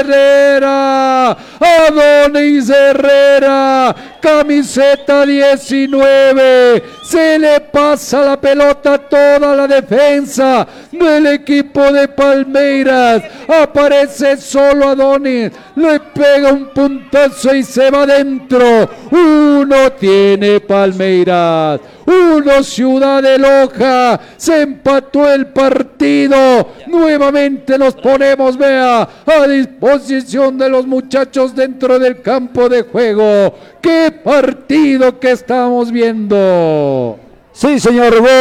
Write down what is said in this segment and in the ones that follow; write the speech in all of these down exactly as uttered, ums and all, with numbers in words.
Herrera, Adonis Herrera, camiseta diecinueve, se le pasa la pelota a toda la defensa del equipo de Palmeiras, aparece solo Adonis, le pega un puntazo y se va adentro. Uno tiene Palmeiras, uno Ciudad de Loja, se empató el partido, nuevamente nos ponemos, vea, a disposición de los muchachos dentro del campo de juego. ¡Qué partido que estamos viendo! Sí, señor, gol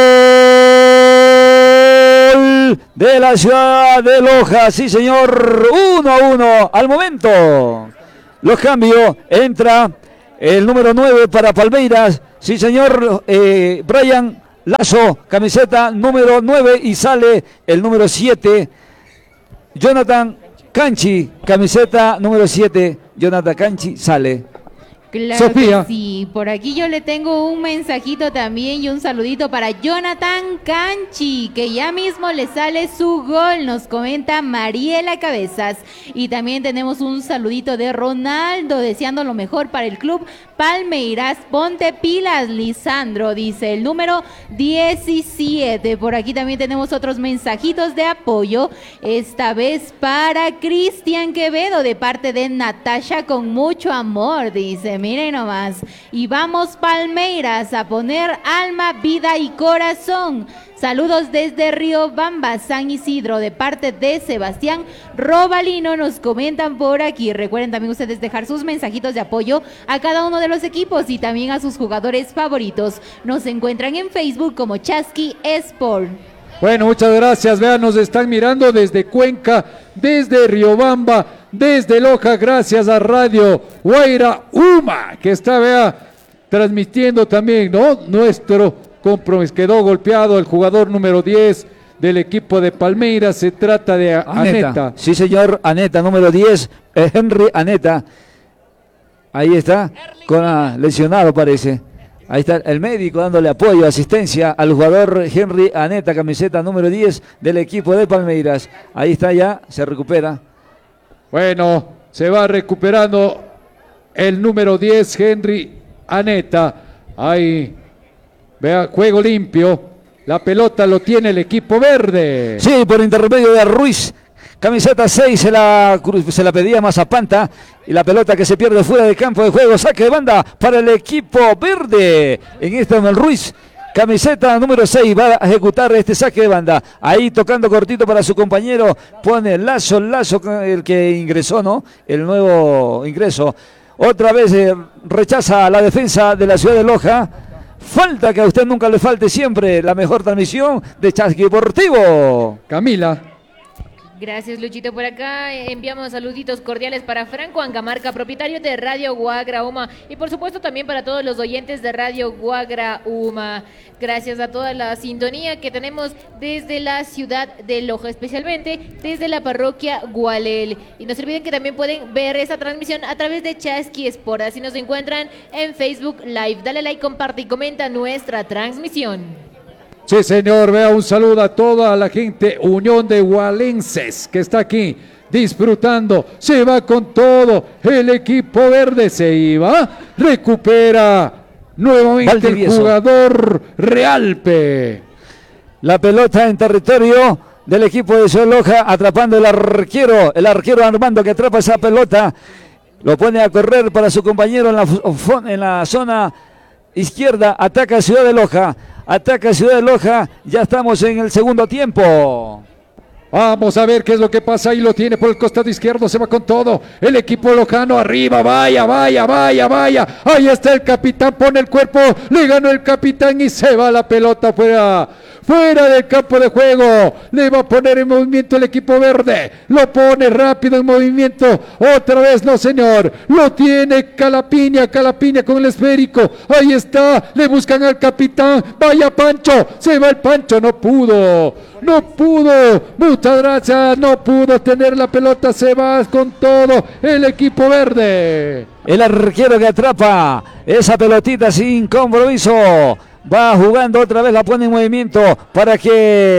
de la Ciudad de Loja, sí, señor, uno a uno al momento. Los cambios, entra el número nueve para Palmeiras, sí, señor, eh, Brian Lazo, camiseta número nueve, y sale el número siete, Jonathan Canchi, camiseta número siete, Jonathan Canchi sale. Claro Sofía. que sí, por aquí yo le tengo un mensajito también y un saludito para Jonathan Canchi, que ya mismo le sale su gol, nos comenta Mariela Cabezas. Y también tenemos un saludito de Ronaldo, deseando lo mejor para el club Palmeiras. Ponte pilas, Lisandro, dice el número diecisiete. Por aquí también tenemos otros mensajitos de apoyo, esta vez para Cristian Quevedo, de parte de Natasha, con mucho amor, dice. Miren nomás, y vamos Palmeiras a poner alma, vida y corazón. Saludos desde Riobamba, San Isidro, de parte de Sebastián Robalino, nos comentan por aquí. Recuerden también ustedes dejar sus mensajitos de apoyo a cada uno de los equipos y también a sus jugadores favoritos. Nos encuentran en Facebook como Chasqui Sport. Bueno, muchas gracias, vean, nos están mirando desde Cuenca, desde Riobamba, desde Loja, gracias a Radio Guaira Uma, que está, vea, transmitiendo también, ¿no? Nuestro compromiso. Quedó golpeado el jugador número diez del equipo de Palmeiras, se trata de Aneta. Aneta. Sí, señor, Aneta, número diez, eh, Henry Aneta. Ahí está, con ah, lesionado parece. Ahí está el médico dándole apoyo, asistencia al jugador Henry Aneta, camiseta número diez del equipo de Palmeiras. Ahí está ya, se recupera. Bueno, se va recuperando el número diez, Henry Aneta. Ahí, vea, juego limpio. La pelota lo tiene el equipo verde. Sí, por intermedio de Ruiz. Camiseta seis, se la, se la pedía Mazapanta. Y la pelota que se pierde fuera del campo de juego. Saque de banda para el equipo verde. En este el Ruiz. Camiseta número seis va a ejecutar este saque de banda. Ahí tocando cortito para su compañero. Pone Lazo, Lazo, el que ingresó, ¿no? El nuevo ingreso. Otra vez eh, rechaza la defensa de la Ciudad de Loja. Falta que a usted nunca le falte siempre la mejor transmisión de Chasqui Deportivo. Camila. Gracias, Luchito. Por acá enviamos saluditos cordiales para Franco Angamarca, propietario de Radio Guagra Uma, y por supuesto también para todos los oyentes de Radio Guagra Uma. Gracias a toda la sintonía que tenemos desde la ciudad de Loja, especialmente desde la parroquia Gualel. Y no se olviden que también pueden ver esa transmisión a través de Chasqui Sport. Así nos encuentran en Facebook Live. Dale like, comparte y comenta nuestra transmisión. Sí, señor, vea, un saludo a toda la gente, Unión de Gualenses, que está aquí disfrutando, se va con todo, el equipo verde se iba, recupera nuevamente Valdivieso. El jugador Realpe. La pelota en territorio del equipo de Ciudad Loja, atrapando el arquero, el arquero Armando que atrapa esa pelota, lo pone a correr para su compañero en la, en la zona izquierda, ataca Ciudad de Loja. Ataca Ciudad de Loja, ya estamos en el segundo tiempo. Vamos a ver qué es lo que pasa, ahí lo tiene por el costado izquierdo, se va con todo, el equipo lojano arriba, vaya, vaya, vaya, vaya, ahí está el capitán, pone el cuerpo, le ganó el capitán y se va la pelota fuera, fuera del campo de juego, le va a poner en movimiento el equipo verde, lo pone rápido en movimiento, otra vez no señor, lo tiene Calapiña, Calapiña con el esférico, ahí está, le buscan al capitán, vaya Pancho, se va el Pancho, no pudo, no pudo, muchas gracias, no pudo tener la pelota, se va con todo el equipo verde. El arquero que atrapa esa pelotita sin compromiso, va jugando otra vez, la pone en movimiento para que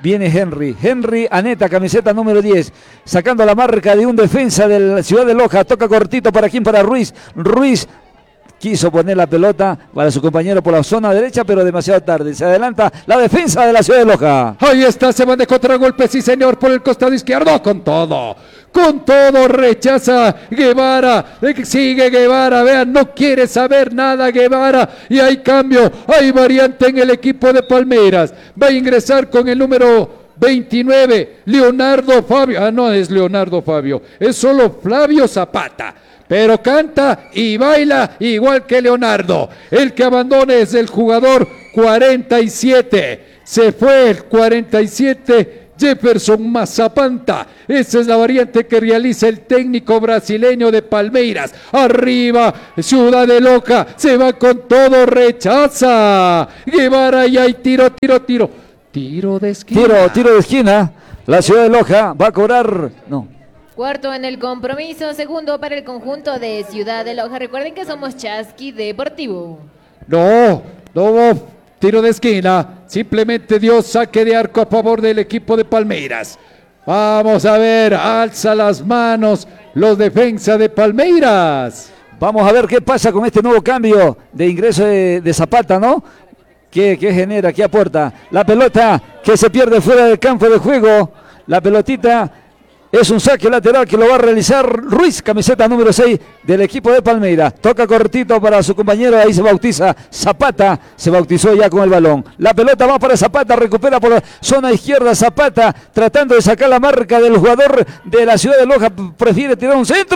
Viene Henry. Henry Aneta, camiseta número diez. Sacando la marca de un defensa de la Ciudad de Loja. Toca cortito para quién, para Ruiz. Ruiz quiso poner la pelota para su compañero por la zona derecha, pero demasiado tarde. Se adelanta la defensa de la Ciudad de Loja. Ahí está, se va de contragolpe, sí señor, por el costado izquierdo, con todo. Con todo rechaza Guevara, sigue Guevara, vean, no quiere saber nada Guevara, y hay cambio, hay variante en el equipo de Palmeiras. Va a ingresar con el número veintinueve, Leonardo Fabio. Ah, no es Leonardo Fabio, es solo Flavio Zapata. Pero canta y baila igual que Leonardo. El que abandona es el jugador cuarenta y siete. Se fue el cuarenta y siete, Jefferson Mazapanta. Esa es la variante que realiza el técnico brasileño de Palmeiras. Arriba, Ciudad de Loja. Se va con todo, rechaza Guevara y hay tiro, tiro, tiro. Tiro de esquina. Tiro, tiro de esquina. La Ciudad de Loja va a cobrar... No. Cuarto en el compromiso, segundo para el conjunto de Ciudad de Loja. Recuerden que somos Chasqui Deportivo. No, no, tiro de esquina. Simplemente dio saque de arco a favor del equipo de Palmeiras. Vamos a ver, alza las manos los defensas de Palmeiras. Vamos a ver qué pasa con este nuevo cambio de ingreso de, de Zapata, ¿no? ¿Qué, ¿Qué genera? ¿Qué aporta? La pelota que se pierde fuera del campo de juego. La pelotita... Es un saque lateral que lo va a realizar Ruiz, camiseta número seis del equipo de Palmeiras. Toca cortito para su compañero, ahí se bautiza Zapata, se bautizó ya con el balón. La pelota va para Zapata, recupera por la zona izquierda Zapata, tratando de sacar la marca del jugador de la Ciudad de Loja, prefiere tirar un centro.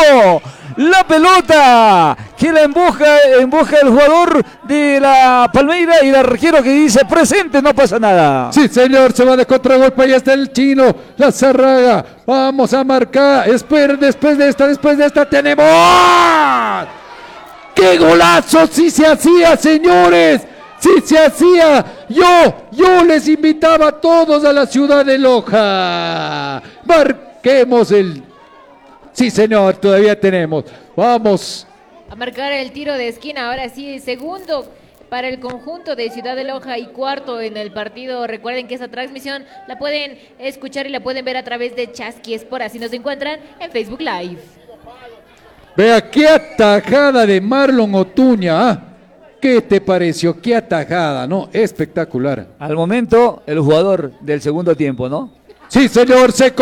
La pelota que la empuja, empuja el jugador de la Palmeiras y el arquero que dice presente, no pasa nada. Sí señor, se va de contragolpe, ahí está el chino, la Zarraga. Vamos a marcar, espera, después de esta, después de esta tenemos... ¡Qué golazo! ¡Sí se hacía, señores! ¡Sí se hacía! Yo, yo les invitaba a todos a la Ciudad de Loja. Marquemos el... Sí señor, todavía tenemos. Vamos. A marcar el tiro de esquina, ahora sí, segundo para el conjunto de Ciudad de Loja y cuarto en el partido. Recuerden que esa transmisión la pueden escuchar y la pueden ver a través de Chasqui Sport, así nos encuentran en Facebook Live. Vea qué atajada de Marlon Otuña, ¿ah? ¿Qué te pareció? Qué atajada, ¿no? Espectacular. Al momento, el jugador del segundo tiempo, ¿no? Sí, señor, se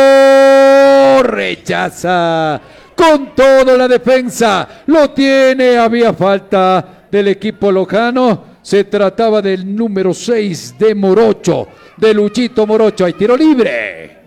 cobró, rechaza, con todo la defensa, lo tiene, había falta del equipo lojano, se trataba del número seis de Morocho, de Luchito Morocho, hay tiro libre.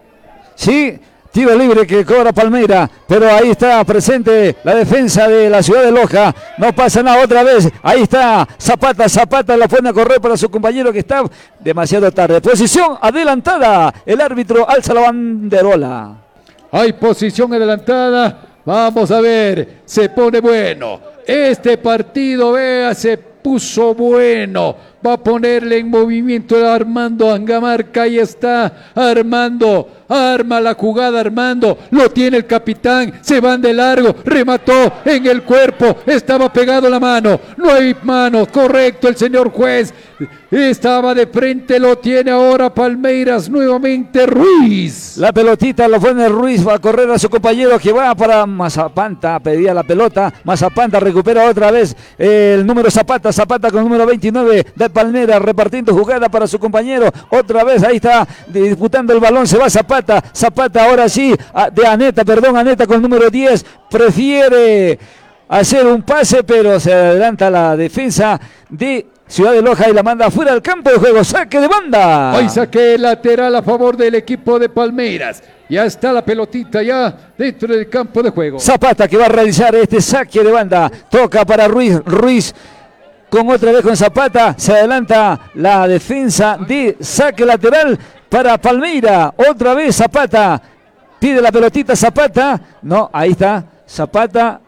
Sí, tiro libre que cobra Palmeiras, pero ahí está presente la defensa de la Ciudad de Loja, no pasa nada otra vez, ahí está Zapata, Zapata la pone a correr para su compañero que está demasiado tarde, posición adelantada, el árbitro alza la banderola. Hay posición adelantada, vamos a ver, se pone bueno, este partido, vea, se puso bueno, va a ponerle en movimiento a Armando Angamarca, ahí está Armando, arma la jugada Armando, lo tiene el capitán, se van de largo, remató en el cuerpo, estaba pegado la mano, no hay mano, correcto el señor juez, estaba de frente, lo tiene ahora Palmeiras, nuevamente Ruiz. La pelotita lo pone Ruiz, va a correr a su compañero que va para Mazapanta, pedía la pelota, Mazapanta recupera otra vez el número Zapata, Zapata con el número veintinueve de Palmeiras, repartiendo jugada para su compañero, otra vez ahí está disputando el balón, se va Zapata, Zapata ahora sí, de Aneta, perdón, Aneta con el número diez, prefiere hacer un pase, pero se adelanta la defensa de Ciudad de Loja y la manda fuera del campo de juego, saque de banda. Hoy saque lateral a favor del equipo de Palmeiras. Ya está la pelotita ya dentro del campo de juego. Zapata que va a realizar este saque de banda, toca para Ruiz, Ruiz con otra vez con Zapata, se adelanta la defensa de saque lateral para Palmeiras, otra vez Zapata, pide la pelotita Zapata, no, ahí está, Zapata,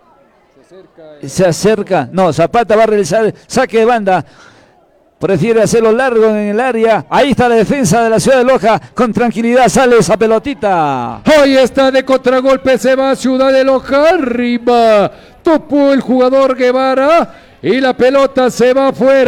se acerca, no, Zapata va a realizar saque de banda, prefiere hacerlo largo en el área, ahí está la defensa de la Ciudad de Loja, con tranquilidad sale esa pelotita. Ahí está de contragolpe, se va Ciudad de Loja, arriba, topó el jugador Guevara y la pelota se va afuera.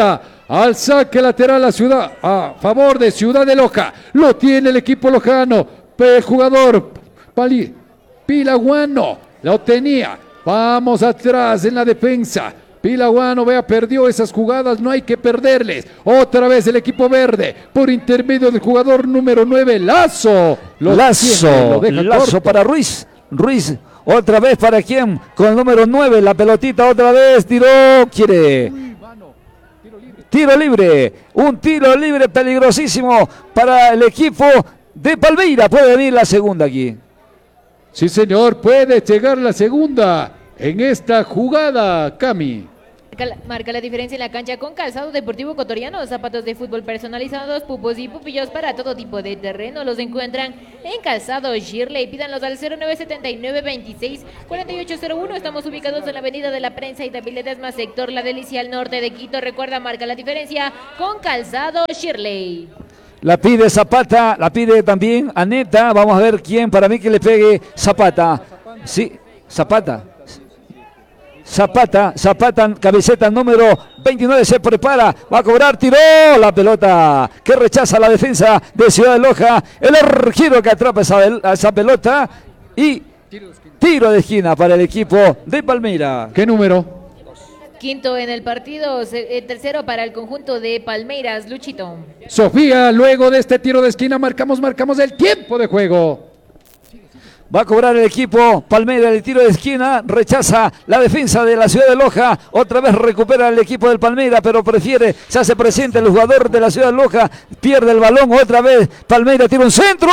al saque lateral a ciudad, a favor de Ciudad de Loja. Lo tiene el equipo lojano. El jugador Pali, Pilaguano lo tenía. Vamos atrás en la defensa. Pilaguano, vea, perdió esas jugadas, no hay que perderles. Otra vez el equipo verde, por intermedio del jugador número nueve, Lazo. Lo Lazo, tiene, lo Lazo corto. Para Ruiz. Ruiz, otra vez para quién, con el número nueve, la pelotita otra vez, tiró, quiere. Tiro libre, un tiro libre peligrosísimo para el equipo de Palmeira. Puede venir la segunda aquí. Sí, señor, puede llegar la segunda en esta jugada, Cami. Marca la diferencia en la cancha con Calzado Deportivo Ecuatoriano, zapatos de fútbol personalizados, pupos y pupillos para todo tipo de terreno. Los encuentran en Calzado Shirley. Pídanlos al cero nueve siete nueve, veintiséis, cuarenta y ocho cero uno. Estamos ubicados en la avenida de la Prensa y Tapiletes más sector La Delicia al norte de Quito. Recuerda, marca la diferencia con Calzado Shirley. La pide Zapata, la pide también Aneta. Vamos a ver quién para mí que le pegue Zapata. Sí, Zapata. Zapata, Zapata, camiseta número veintinueve, se prepara, va a cobrar, tiró la pelota que rechaza la defensa de Ciudad de Loja. El arquero que atrapa esa, esa pelota y tiro de esquina para el equipo de Palmeira. ¿Qué número? Quinto en el partido, eh, tercero para el conjunto de Palmeiras, Luchito. Sofía, luego de este tiro de esquina marcamos, marcamos el tiempo de juego. Va a cobrar el equipo Palmeira el tiro de esquina, rechaza la defensa de la Ciudad de Loja, otra vez recupera el equipo del Palmeira, pero prefiere, se hace presente el jugador de la Ciudad de Loja, pierde el balón, otra vez Palmeira tira un centro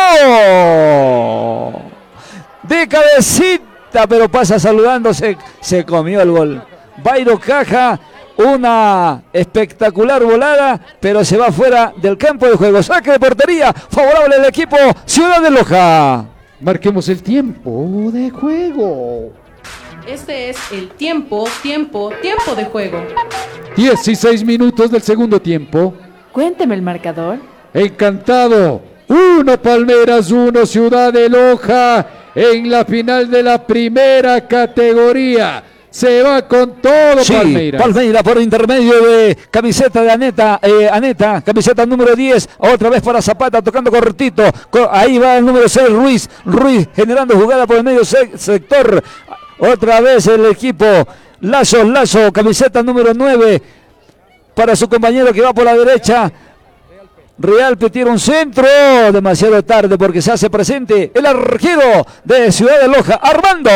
de cabecita, pero pasa saludándose, se comió el gol. Bairo Caja, una espectacular volada, pero se va fuera del campo de juego. Saque de portería, favorable al equipo Ciudad de Loja. Marquemos el tiempo de juego. Este es el tiempo, tiempo, tiempo de juego. dieciséis minutos del segundo tiempo. Cuénteme el marcador. Encantado. Uno Palmeras, uno Ciudad de Loja en la final de la primera categoría. Se va con todo, sí, Palmeira. Palmeira por intermedio de camiseta de Aneta, eh, Aneta, camiseta número diez, otra vez para Zapata, tocando cortito, ahí va el número seis, Ruiz, Ruiz generando jugada por el medio sector, otra vez el equipo, Lazo, Lazo, camiseta número nueve, para su compañero que va por la derecha, Realpe tira un centro, demasiado tarde porque se hace presente el arquero de Ciudad de Loja, Armando.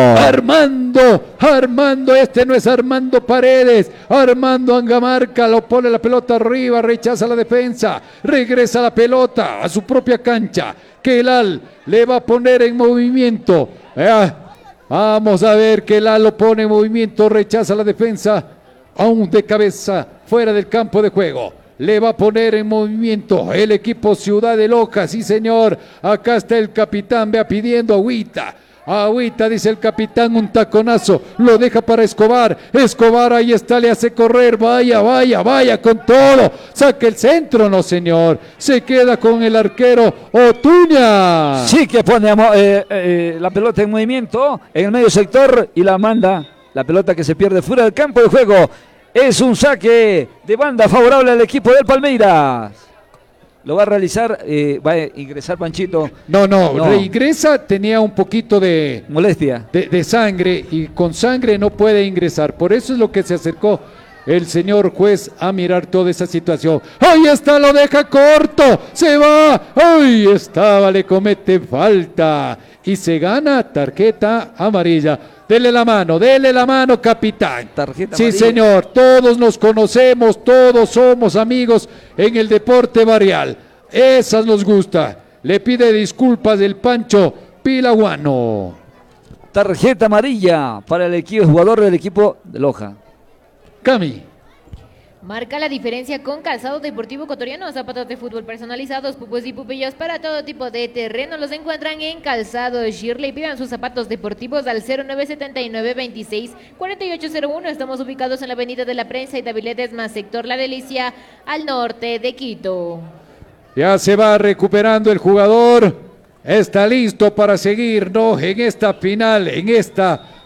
Armando, Armando, este no es Armando Paredes, Armando Angamarca, lo pone la pelota arriba, rechaza la defensa, regresa la pelota a su propia cancha, Kelal le va a poner en movimiento, eh, vamos a ver, Kelal lo pone en movimiento, rechaza la defensa, aún de cabeza, fuera del campo de juego. Le va a poner en movimiento el equipo Ciudad de Loja, sí señor, acá está el capitán, vea pidiendo agüita, agüita dice el capitán, un taconazo, lo deja para Escobar, Escobar ahí está, le hace correr, vaya, vaya, vaya con todo, saca el centro, no señor, se queda con el arquero Otuña. Sí que pone eh, eh, la pelota en movimiento en el medio sector y la manda, la pelota que se pierde fuera del campo de juego. Es un saque de banda favorable al equipo del Palmeiras. Lo va a realizar, eh, va a ingresar Panchito. No, no, no, reingresa, tenía un poquito de molestia. De, de sangre y con sangre no puede ingresar. Por eso es lo que se acercó el señor juez a mirar toda esa situación. Ahí está, lo deja corto, se va. Ahí estaba, le comete falta y se gana tarjeta amarilla. Dele la mano, dele la mano, capitán. Tarjeta sí, amarilla. Señor, todos nos conocemos, todos somos amigos en el deporte barrial. Esas nos gusta. Le pide disculpas el Pancho Pilaguano. Tarjeta amarilla para el equipo, jugador del equipo de Loja. Cami. Marca la diferencia con Calzado Deportivo Ecuatoriano, zapatos de fútbol personalizados, pupos y pupillos para todo tipo de terreno. Los encuentran en Calzado Shirley. Pidan sus zapatos deportivos al cero nueve siete nueve, veintiséis, cuarenta y ocho cero uno. Estamos ubicados en la avenida de la Prensa y Tabiletes más sector La Delicia al norte de Quito. Ya se va recuperando el jugador. Está listo para seguir, ¿no? En esta final, en esta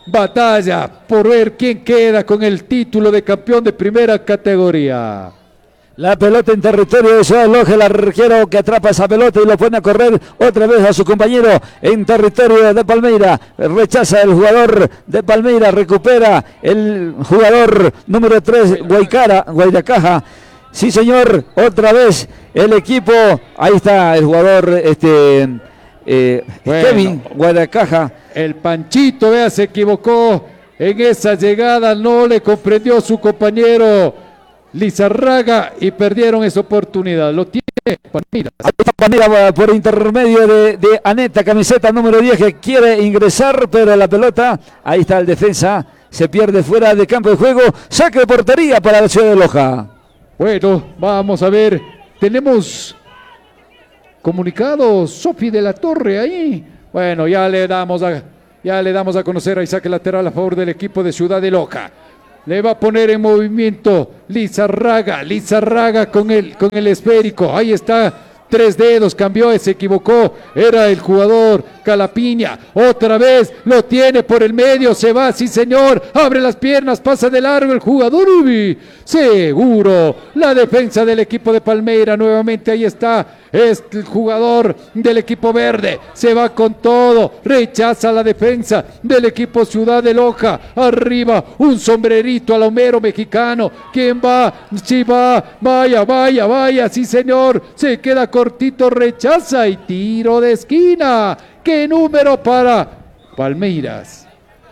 batalla por ver quién queda con el título de campeón de primera categoría. La pelota en territorio de Ciudad Loja, el arquero que atrapa esa pelota y lo pone a correr otra vez a su compañero en territorio de Palmeira. Rechaza el jugador de Palmeira, recupera el jugador número tres, Guaycara, Guaydacaja. Sí, señor, otra vez el equipo, ahí está el jugador este eh, bueno, Kevin Guaydacaja. El Panchito, vea, se equivocó en esa llegada, no le comprendió su compañero Lizarraga y perdieron esa oportunidad. Lo tiene Palmeiras. Ahí está Palmeiras por intermedio de, de Aneta, camiseta número diez, que quiere ingresar, pero la pelota, ahí está el defensa, se pierde fuera de campo de juego. Saque de portería para la Ciudad de Loja. Bueno, vamos a ver. Tenemos comunicado Sofi de la Torre ahí. Bueno, ya le damos a, ya le damos a conocer ahí saque lateral a favor del equipo de Ciudad de Loja. Le va a poner en movimiento Lizarraga, Lizarraga con el, con el esférico, ahí está, tres dedos, cambió, se equivocó, era el jugador Calapiña, otra vez lo tiene por el medio, se va, sí señor, abre las piernas, pasa de largo el jugador, uy, seguro, la defensa del equipo de Palmeira, nuevamente ahí está, es el jugador del equipo verde, se va con todo, rechaza la defensa del equipo Ciudad de Loja, arriba un sombrerito al Homero mexicano, ¿quién va? Sí va, vaya, vaya, vaya, sí señor, se queda cortito, rechaza y tiro de esquina, ¿qué número para Palmeiras?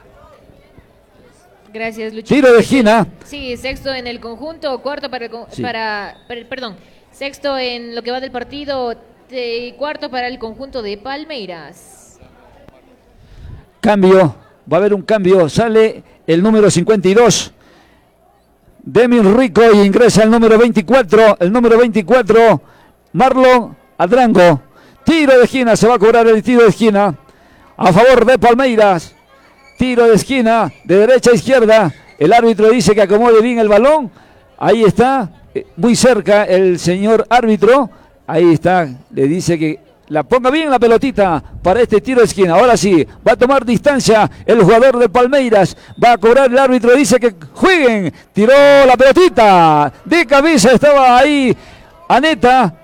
Gracias, Luchito. Tiro de esquina. Sí, sexto en el conjunto, cuarto para, el, Sí. para per, perdón, sexto en lo que va del partido y cuarto para el conjunto de Palmeiras. Cambio, va a haber un cambio, sale el número cincuenta y dos, Demin Rico, y ingresa el número veinticuatro, el número veinticuatro, Marlon Adrango. Tiro de esquina, se va a cobrar el tiro de esquina a favor de Palmeiras. Tiro de esquina, de derecha a izquierda. El árbitro dice que acomode bien el balón. Ahí está, muy cerca el señor árbitro. Ahí está, le dice que la ponga bien la pelotita para este tiro de esquina. Ahora sí, va a tomar distancia el jugador de Palmeiras. Va a cobrar el árbitro, dice que jueguen. Tiró la pelotita. De cabeza estaba ahí Aneta.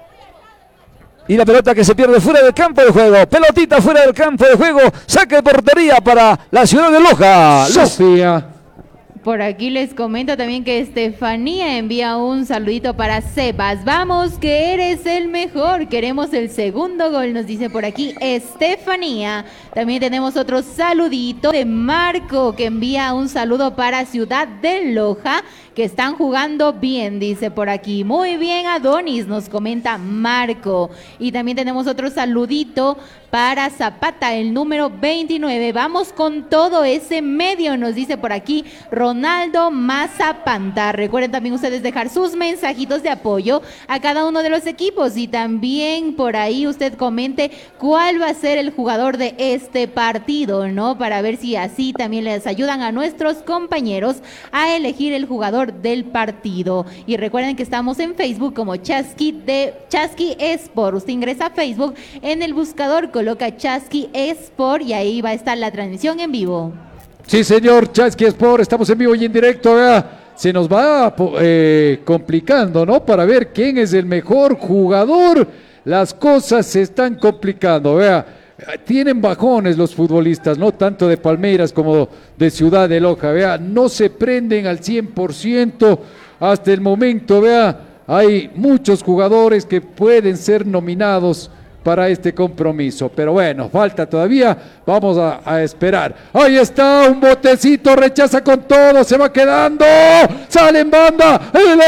Y la pelota que se pierde fuera del campo de juego. Pelotita fuera del campo de juego. Saque de portería para la Ciudad de Loja. Sofía. Por aquí les comento también que Estefanía envía un saludito para Sebas. Vamos, que eres el mejor. Queremos el segundo gol, nos dice por aquí Estefanía. También tenemos otro saludito de Marco, que envía un saludo para Ciudad de Loja, que están jugando bien, dice por aquí. Muy bien, Adonis, nos comenta Marco. Y también tenemos otro saludito para Zapata, el número veintinueve. Vamos con todo ese medio, nos dice por aquí Ronaldo Mazapanta. Recuerden también ustedes dejar sus mensajitos de apoyo a cada uno de los equipos, y también por ahí usted comente cuál va a ser el jugador de este partido, ¿no? Para ver si así también les ayudan a nuestros compañeros a elegir el jugador del partido. Y recuerden que estamos en Facebook como Chasqui de Chasqui Esport. Usted ingresa a Facebook, en el buscador coloca Chasqui Esport y ahí va a estar la transmisión en vivo. Sí, señor, Chasqui Sport, estamos en vivo y en directo, vea. Se nos va eh, complicando, ¿no? Para ver quién es el mejor jugador. Las cosas se están complicando, vea. Tienen bajones los futbolistas, no tanto de Palmeiras como de Ciudad de Loja, vea. No se prenden al cien por ciento hasta el momento, vea. Hay muchos jugadores que pueden ser nominados para este compromiso, pero bueno, falta todavía, vamos a, a esperar. Ahí está, un botecito, rechaza con todo, se va quedando, sale en banda, el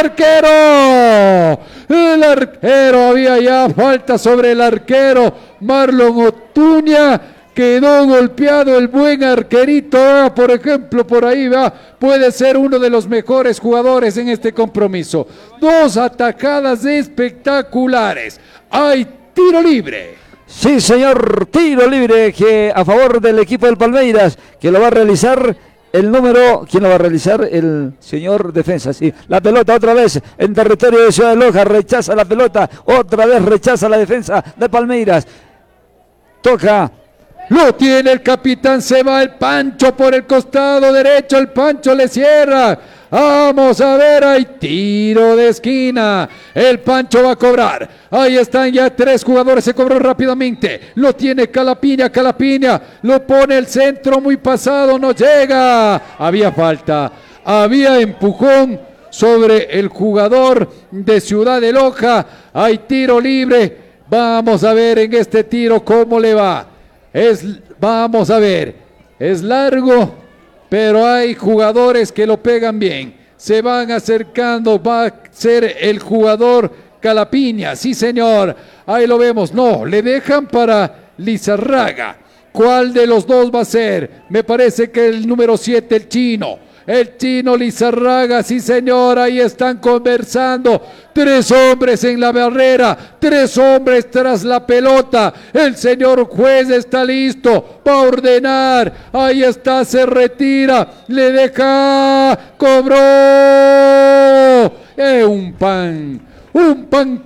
arquero, el arquero, había ya falta sobre el arquero, Marlon Otuña, quedó golpeado el buen arquerito, ¿eh? Por ejemplo, por ahí va, puede ser uno de los mejores jugadores en este compromiso. Dos atajadas espectaculares, hay tiro libre. Sí, señor, tiro libre que a favor del equipo del Palmeiras, que lo va a realizar el número, ¿quién lo va a realizar? El señor defensa, sí. La pelota otra vez en territorio de Ciudad de Loja, rechaza la pelota, otra vez rechaza la defensa de Palmeiras. Toca Lo tiene el capitán, se va el Pancho por el costado derecho, el Pancho le cierra. Vamos a ver, hay tiro de esquina. El Pancho va a cobrar. Ahí están ya tres jugadores, se cobró rápidamente. Lo tiene Calapiña, Calapiña. Lo pone el centro muy pasado, no llega. Había falta, había empujón sobre el jugador de Ciudad de Loja. Hay tiro libre. Vamos a ver en este tiro cómo le va. Es, vamos a ver, es largo, pero hay jugadores que lo pegan bien. Se van acercando, va a ser el jugador Calapiña, sí señor. Ahí lo vemos, no, le dejan para Lizarraga. ¿Cuál de los dos va a ser? Me parece que el número siete, el chino. El chino Lizarraga, sí señor, ahí están conversando. Tres hombres en la barrera, tres hombres tras la pelota. El señor juez está listo para ordenar. Ahí está, se retira, le deja, cobró. Eh, un pan, un pan